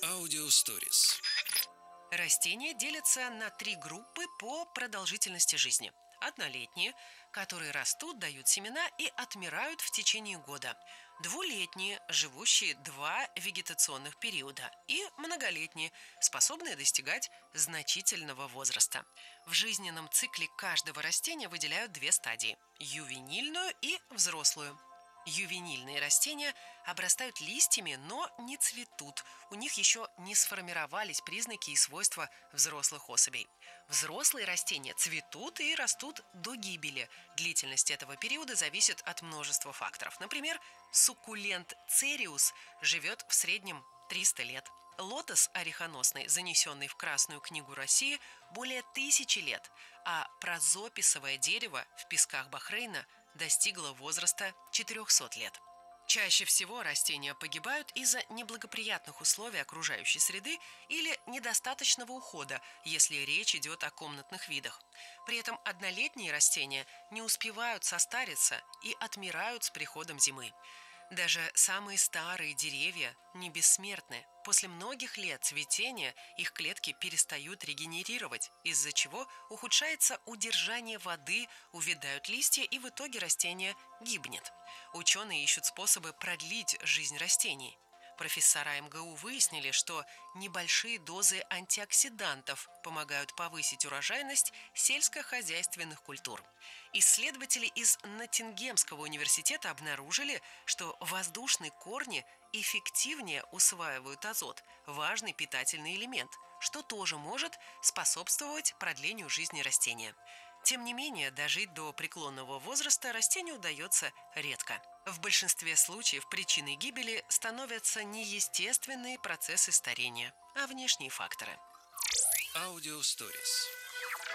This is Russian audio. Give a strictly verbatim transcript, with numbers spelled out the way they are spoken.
Аудиосторис. Растения делятся на три группы по продолжительности жизни. Однолетние, которые растут, дают семена и отмирают в течение года. Двулетние, живущие два вегетационных периода. И многолетние, способные достигать значительного возраста. В жизненном цикле каждого растения выделяют две стадии – ювенильную и взрослую. Ювенильные растения обрастают листьями, но не цветут. У них еще не сформировались признаки и свойства взрослых особей. Взрослые растения цветут и растут до гибели. Длительность этого периода зависит от множества факторов. Например, суккулент цериус живет в среднем триста лет. Лотос орехоносный, занесенный в Красную книгу России, более тысячи лет, а прозописовое дерево в песках Бахрейна достигло возраста четырехсот лет. Чаще всего растения погибают из-за неблагоприятных условий окружающей среды или недостаточного ухода, если речь идет о комнатных видах. При этом однолетние растения не успевают состариться и отмирают с приходом зимы. Даже самые старые деревья не бессмертны. После многих лет цветения их клетки перестают регенерировать, из-за чего ухудшается удержание воды, увядают листья и в итоге растение гибнет. Ученые ищут способы продлить жизнь растений. Профессора эм гэ у выяснили, что небольшие дозы антиоксидантов помогают повысить урожайность сельскохозяйственных культур. Исследователи из Ноттингемского университета обнаружили, что воздушные корни эффективнее усваивают азот, важный питательный элемент, что тоже может способствовать продлению жизни растения. Тем не менее, дожить до преклонного возраста растению удается редко. В большинстве случаев причиной гибели становятся не естественные процессы старения, а внешние факторы. Аудиосторис.